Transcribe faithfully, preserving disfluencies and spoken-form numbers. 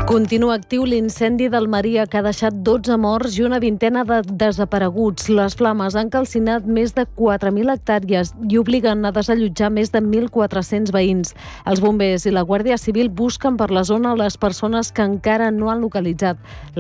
Continua actiu l'incendi d'Almeria, que ha deixat dotze morts i una vintena de desapareguts. Les flames han calcinat més de quatre mil hectàrees i obliguen a desallotjar més de mil quatre-cents veïns. Els bombers i la Guàrdia Civil busquen per la zona les persones que encara no han localitzat.